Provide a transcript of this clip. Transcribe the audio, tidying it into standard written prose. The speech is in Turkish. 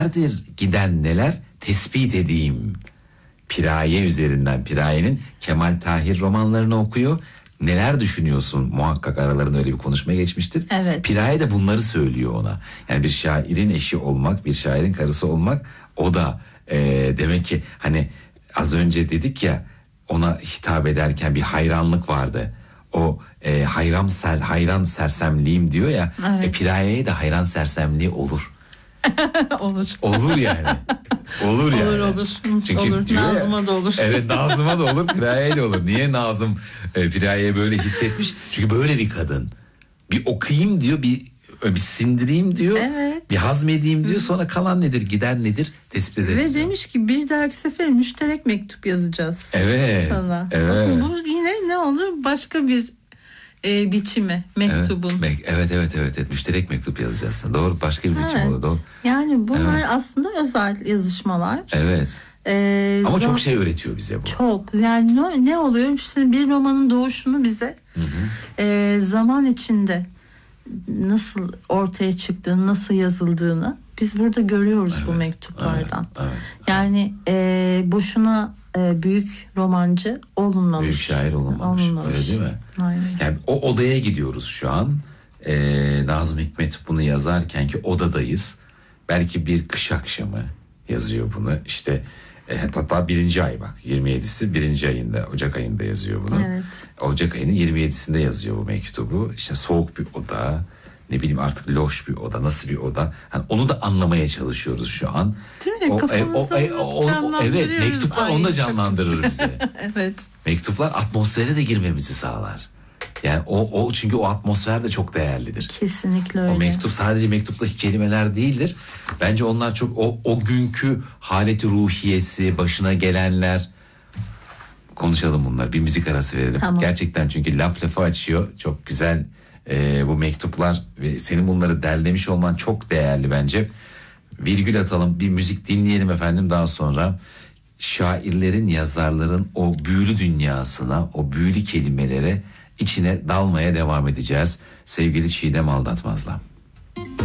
nelerdir giden neler tespit edeyim. Piraye üzerinden, Piraye'nin Kemal Tahir romanlarını okuyor. Neler düşünüyorsun? Muhakkak aralarında öyle bir konuşmaya geçmiştir. Evet. Piraye de bunları söylüyor ona. Yani bir şairin eşi olmak, bir şairin karısı olmak, o da demek ki hani az önce dedik ya, ona hitap ederken bir hayranlık vardı. O hayran sersemliğim diyor ya. Evet. Piraye'ye de hayran sersemliği olur. Olur. Olur yani. Olur yani. Olur. Çünkü Olur. diyor Nazım'a ya, da olur. Evet, Nazım'a da olur, Piraye'ye de olur. Niye Nazım Piraye'ye böyle hissetmiş? Çünkü böyle bir kadın. Bir okuyayım diyor, bir sindireyim diyor. Evet. Bir hazmedeyim diyor. Sonra kalan nedir, giden nedir tespit ederiz. Ve demiş ki bir dahaki sefer müşterek mektup yazacağız. Evet. Sana. Evet. Bakın bu yine ne olur, başka bir biçimi mektubun. Evet. Müşterek mektup yazacağız. Doğru, başka bir biçim olur. Doğru. Yani bunlar aslında özel yazışmalar. Evet. Ama çok şey öğretiyor bize bu. Çok. Yani ne oluyor? İşte bir romanın doğuşunu bize zaman içinde nasıl ortaya çıktığını, nasıl yazıldığını biz burada görüyoruz bu mektuplardan. Evet. Yani boşuna büyük romancı olunmamış. Büyük şair olunmamış. Öyle değil mi? Aynen. Yani o odaya gidiyoruz şu an. Nazım Hikmet bunu yazarken ki odadayız. Belki bir kış akşamı yazıyor bunu. İşte hatta 1. ay, bak 27'si 1. ayında, Ocak ayında yazıyor bunu. Evet. Ocak ayının 27'sinde yazıyor bu mektubu. İşte soğuk bir oda, ne bileyim artık loş bir oda, nasıl bir oda. Hani onu da anlamaya çalışıyoruz şu an. Değil mi? Kafamızda canlandırıyoruz. Evet, mektuplar onu da canlandırır bize. Evet. Mektuplar atmosfere de girmemizi sağlar. Yani çünkü o atmosfer de çok değerlidir. Kesinlikle öyle. O mektup sadece mektuptaki kelimeler değildir. Bence onlar çok o günkü haleti ruhiyesi, başına gelenler. Konuşalım bunlar. Bir müzik arası verelim. Tamam. Gerçekten çünkü lafı açıyor. Çok güzel bu mektuplar ve senin bunları derlemiş olman çok değerli bence. Virgül atalım, bir müzik dinleyelim efendim, daha sonra şairlerin, yazarların o büyülü dünyasına, o büyülü kelimelere, içine dalmaya devam edeceğiz sevgili Çiğdem Aldatmaz'la.